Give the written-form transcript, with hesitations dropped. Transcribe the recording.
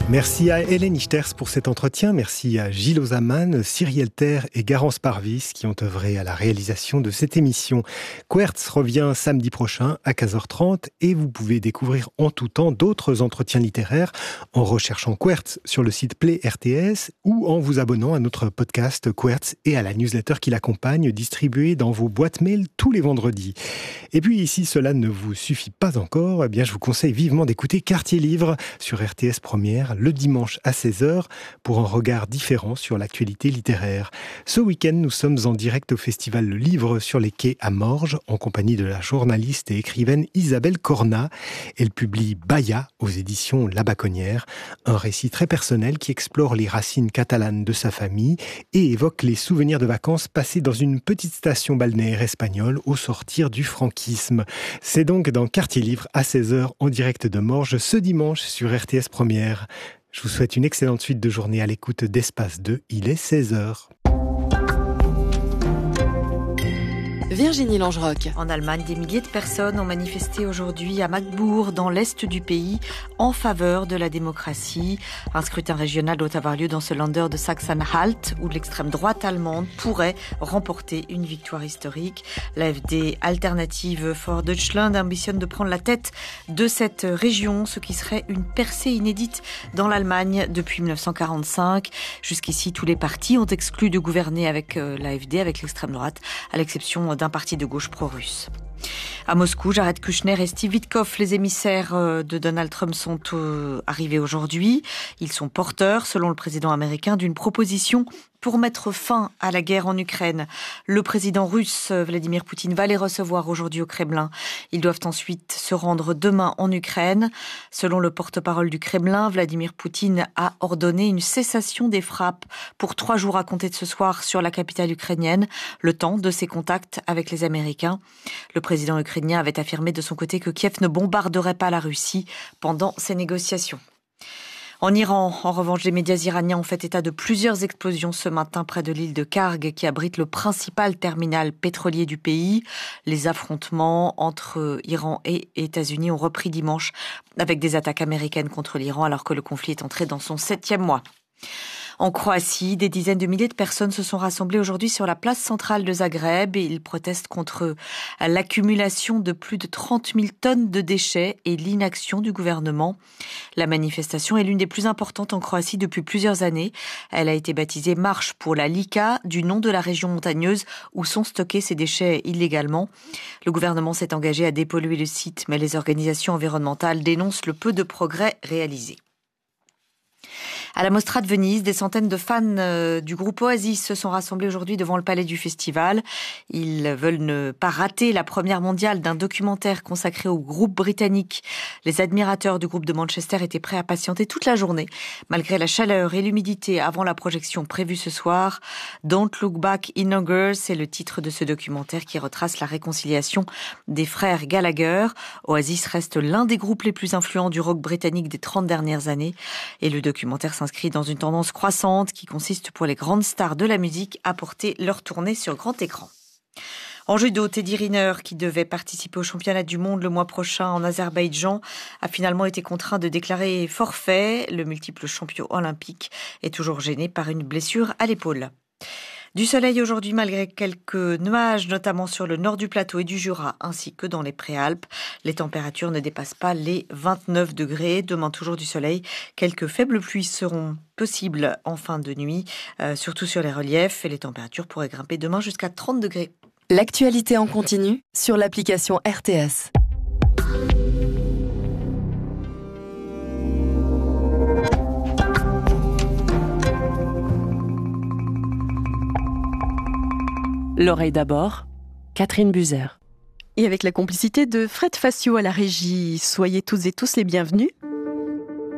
Merci à Hélène Ichters pour cet entretien. Merci à Gilles Ozaman, Cyrielle Terre et Garance Parvis qui ont œuvré à la réalisation de cette émission. Quertz revient samedi prochain à 15h30 et vous pouvez découvrir en tout temps d'autres entretiens littéraires en recherchant Quertz sur le site Play RTS ou en vous abonnant à notre podcast Quertz et à la newsletter qui l'accompagne distribuée dans vos boîtes mail tous les vendredis. Et puis si cela ne vous suffit pas encore, eh bien je vous conseille vivement d'écouter Quartier Livre sur RTS Première le dimanche à 16h pour un regard différent sur l'actualité littéraire. Ce week-end, nous sommes en direct au festival Le Livre sur les quais à Morges en compagnie de la journaliste et écrivaine Isabelle Cornat. Elle publie Baia aux éditions La Baconnière, un récit très personnel qui explore les racines catalanes de sa famille et évoque les souvenirs de vacances passées dans une petite station balnéaire espagnole au sortir du franquisme. C'est donc dans Quartier Livre à 16h en direct de Morges ce dimanche sur RTS Première. Je vous souhaite une excellente suite de journée à l'écoute d'Espace 2. Il est 16h. Virginie Langerock. En Allemagne, des milliers de personnes ont manifesté aujourd'hui à Magdeburg, dans l'est du pays, en faveur de la démocratie. Un scrutin régional doit avoir lieu dans ce Länder de Sachsen-Anhalt, où l'extrême droite allemande pourrait remporter une victoire historique. L'AfD Alternative for Deutschland ambitionne de prendre la tête de cette région, ce qui serait une percée inédite dans l'Allemagne depuis 1945. Jusqu'ici, tous les partis ont exclu de gouverner avec l'AfD, avec l'extrême droite, à l'exception d'un parti de gauche pro-russe. À Moscou, Jared Kushner et Steve Witkoff, les émissaires de Donald Trump, sont arrivés aujourd'hui. Ils sont porteurs, selon le président américain, d'une proposition pour mettre fin à la guerre en Ukraine. Le président russe, Vladimir Poutine, va les recevoir aujourd'hui au Kremlin. Ils doivent ensuite se rendre demain en Ukraine. Selon le porte-parole du Kremlin, Vladimir Poutine a ordonné une cessation des frappes pour 3 jours à compter de ce soir sur la capitale ukrainienne, le temps de ses contacts avec les Américains. Le président ukrainien avait affirmé de son côté que Kiev ne bombarderait pas la Russie pendant ces négociations. En Iran, en revanche, les médias iraniens ont fait état de plusieurs explosions ce matin près de l'île de Karg, qui abrite le principal terminal pétrolier du pays. Les affrontements entre Iran et États-Unis ont repris dimanche avec des attaques américaines contre l'Iran, alors que le conflit est entré dans son 7e mois. En Croatie, des dizaines de milliers de personnes se sont rassemblées aujourd'hui sur la place centrale de Zagreb et ils protestent contre l'accumulation de plus de 30 000 tonnes de déchets et l'inaction du gouvernement. La manifestation est l'une des plus importantes en Croatie depuis plusieurs années. Elle a été baptisée Marche pour la Lika, du nom de la région montagneuse où sont stockés ces déchets illégalement. Le gouvernement s'est engagé à dépolluer le site, mais les organisations environnementales dénoncent le peu de progrès réalisés. À la Mostra de Venise, des centaines de fans du groupe Oasis se sont rassemblés aujourd'hui devant le palais du festival. Ils veulent ne pas rater la première mondiale d'un documentaire consacré au groupe britannique. Les admirateurs du groupe de Manchester étaient prêts à patienter toute la journée, malgré la chaleur et l'humidité avant la projection prévue ce soir. Don't Look Back in Anger, c'est le titre de ce documentaire qui retrace la réconciliation des frères Gallagher. Oasis reste l'un des groupes les plus influents du rock britannique des 30 dernières années. Et le documentaire s'inscrit dans une tendance croissante qui consiste pour les grandes stars de la musique à porter leur tournée sur grand écran. En judo, Teddy Riner, qui devait participer au championnat du monde le mois prochain en Azerbaïdjan, a finalement été contraint de déclarer forfait. Le multiple champion olympique est toujours gêné par une blessure à l'épaule. Du soleil aujourd'hui malgré quelques nuages, notamment sur le nord du plateau et du Jura, ainsi que dans les Préalpes. Les températures ne dépassent pas les 29 degrés. Demain, toujours du soleil. Quelques faibles pluies seront possibles en fin de nuit, surtout sur les reliefs. Et les températures pourraient grimper demain jusqu'à 30 degrés. L'actualité en continu sur l'application RTS. L'oreille d'abord, Catherine Buzer. Et avec la complicité de Fred Facio à la régie, soyez toutes et tous les bienvenus.